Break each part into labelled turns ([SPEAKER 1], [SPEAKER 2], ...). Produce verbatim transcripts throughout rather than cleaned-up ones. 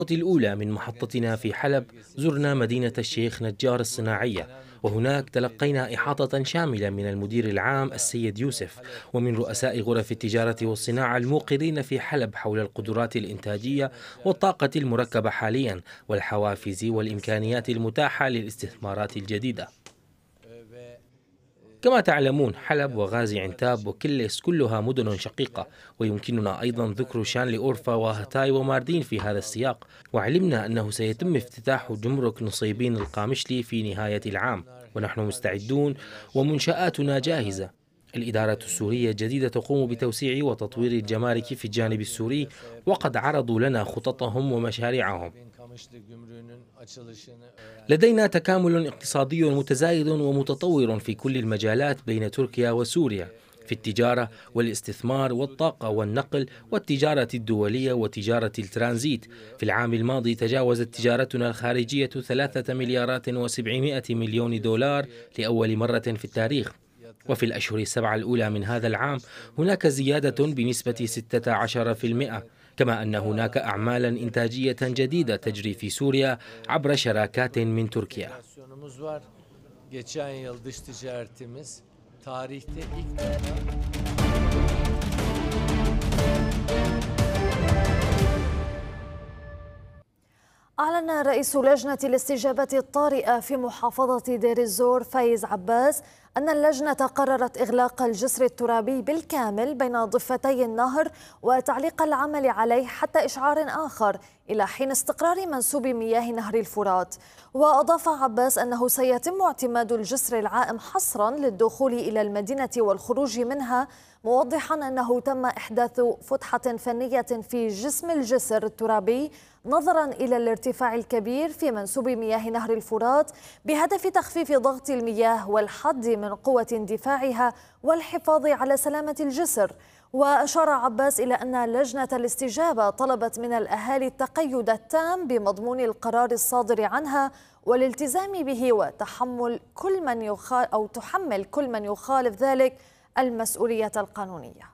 [SPEAKER 1] الأولى من محطتنا في حلب زرنا مدينة الشيخ نجار الصناعية، وهناك تلقينا إحاطة شاملة من المدير العام السيد يوسف ومن رؤساء غرف التجارة والصناعة الموقرين في حلب حول القدرات الإنتاجية والطاقة المركبة حاليا والحوافز والإمكانيات المتاحة للاستثمارات الجديدة. كما تعلمون، حلب وغازي عنتاب وكليس كلها مدن شقيقة، ويمكننا أيضا ذكر شانلي أورفا وهتاي وماردين في هذا السياق. وعلمنا أنه سيتم افتتاح جمرك نصيبين القامشلي في نهاية العام، ونحن مستعدون ومنشآتنا جاهزة. الإدارة السورية الجديدة تقوم بتوسيع وتطوير الجمارك في الجانب السوري، وقد عرضوا لنا خططهم ومشاريعهم. لدينا تكامل اقتصادي متزايد ومتطور في كل المجالات بين تركيا وسوريا، في التجارة والاستثمار والطاقة والنقل والتجارة الدولية وتجارة الترانزيت. في العام الماضي تجاوزت تجارتنا الخارجية ثلاثة مليارات وسبعمائة مليون دولار لأول مرة في التاريخ. وفي الأشهر السبعة الأولى من هذا العام هناك زيادة بنسبة ستة عشر بالمئة، كما أن هناك أعمالا إنتاجية جديدة تجري في سوريا عبر شراكات من تركيا.
[SPEAKER 2] أعلن رئيس لجنة الاستجابة الطارئة في محافظة دير الزور فايز عباس أن اللجنة قررت إغلاق الجسر الترابي بالكامل بين ضفتي النهر وتعليق العمل عليه حتى إشعار آخر إلى حين استقرار منسوب مياه نهر الفرات. وأضاف عباس أنه سيتم اعتماد الجسر العائم حصرا للدخول إلى المدينة والخروج منها، موضحا أنه تم إحداث فتحة فنية في جسم الجسر الترابي نظرا إلى الارتفاع الكبير في منسوب مياه نهر الفرات بهدف تخفيف ضغط المياه والحد من قوة اندفاعها والحفاظ على سلامة الجسر. وأشار عباس إلى أن لجنة الاستجابة طلبت من الأهالي التقيد التام بمضمون القرار الصادر عنها والالتزام به، وتحمل كل من يخالف أو تحمل كل من يخالف ذلك المسؤولية القانونية.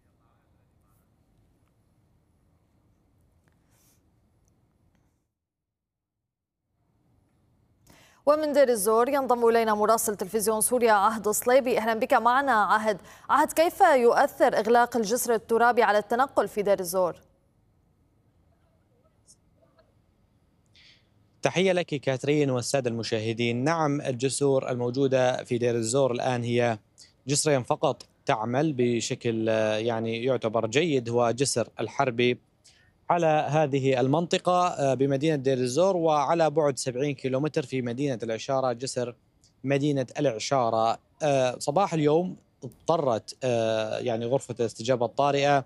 [SPEAKER 2] ومن دير الزور ينضم إلينا مراسل تلفزيون سوريا عهد صليبي. أهلا بك معنا عهد. عهد، كيف يؤثر إغلاق الجسر الترابي على التنقل في دير الزور؟
[SPEAKER 3] تحية لك كاترين والسادة المشاهدين. نعم، الجسور الموجودة في دير الزور الآن هي جسرين فقط تعمل بشكل يعني يعتبر جيد، هو جسر الحربي على هذه المنطقة بمدينة دير الزور، وعلى بعد سبعين كيلومتر في مدينة العشارة جسر مدينة العشارة. صباح اليوم اضطرت يعني غرفة الاستجابة الطارئة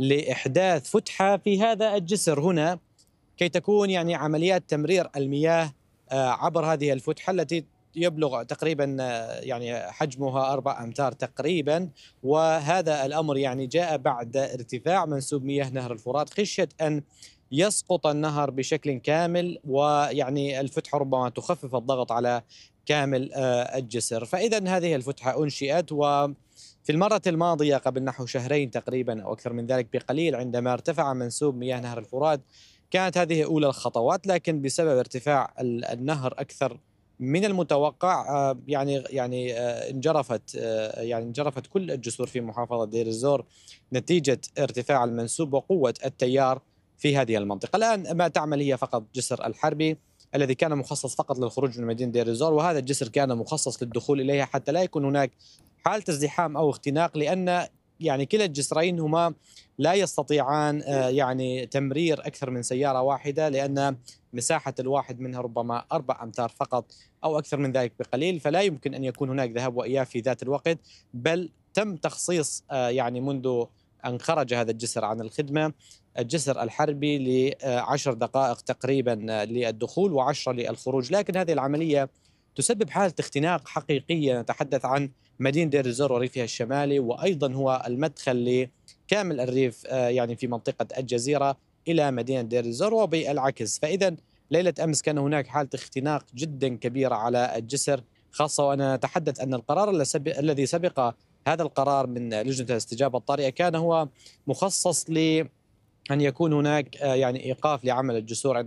[SPEAKER 3] لإحداث فتحة في هذا الجسر هنا كي تكون يعني عمليات تمرير المياه عبر هذه الفتحة التي يبلغ تقريبا يعني حجمها أربع أمتار تقريبا. وهذا الأمر يعني جاء بعد ارتفاع منسوب مياه نهر الفرات خشية أن يسقط النهر بشكل كامل، ويعني الفتحة ربما تخفف الضغط على كامل الجسر. فإذا هذه الفتحة أنشئت، وفي المرة الماضية قبل نحو شهرين تقريبا أو أكثر من ذلك بقليل عندما ارتفع منسوب مياه نهر الفرات كانت هذه أولى الخطوات، لكن بسبب ارتفاع النهر أكثر من المتوقع يعني يعني انجرفت يعني انجرفت كل الجسور في محافظة دير الزور نتيجة ارتفاع المنسوب وقوة التيار في هذه المنطقة. الآن ما تعمل هي فقط جسر الحربي الذي كان مخصص فقط للخروج من مدينة دير الزور، وهذا الجسر كان مخصص للدخول إليها حتى لا يكون هناك حالة ازدحام أو اختناق، لأن يعني كلا الجسرين هما لا يستطيعان يعني تمرير أكثر من سيارة واحدة، لأن مساحة الواحد منها ربما أربع أمتار فقط أو أكثر من ذلك بقليل، فلا يمكن أن يكون هناك ذهاب وإياب في ذات الوقت. بل تم تخصيص يعني منذ أن خرج هذا الجسر عن الخدمة الجسر الحربي لعشر دقائق تقريبا للدخول وعشرة للخروج، لكن هذه العملية تسبب حالة اختناق حقيقية. نتحدث عن مدينة دير الزور وريفها الشمالي، وأيضا هو المدخل لكامل الريف يعني في منطقة الجزيرة إلى مدينة دير الزور وبالعكس. فإذا ليلة أمس كان هناك حالة اختناق جدا كبيرة على الجسر، خاصة وأنا نتحدث أن القرار الذي سبق هذا القرار من لجنة الاستجابة الطارئة كان هو مخصص ل أن يكون هناك يعني إيقاف لعمل الجسور